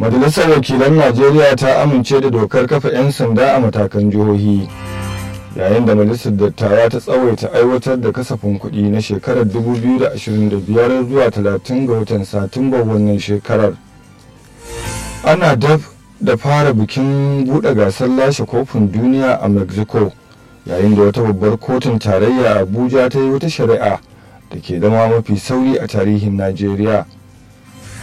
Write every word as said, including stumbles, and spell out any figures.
Majalisar Wakilan Najeriya ta amince da dokar kafa 'yan sanda a matakan jihohi, yayin da Majalisar Dattawa ta tsawaita aiwatar da kasafin kuɗi na shekarar dubu biyu da ashirin da biyar zuwa talatin ga watan Satumbar wannan shekarar. Ana dab da fara bikin buɗe gasar lashe kofin duniya a Mexico, yayin da wata babbar kotun tarayya a Abuja ta yi wata shari'a da ke zama mafi sauri a tarihin Najeriya.